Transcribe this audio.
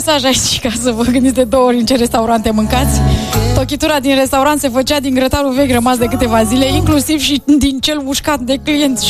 mesaj aici ca să vă gândiți de 2 ori în ce restaurante mâncați. Tochitura din restaurant se făcea din grătarul vechi rămas de câteva zile, inclusiv și din cel mușcat de clienți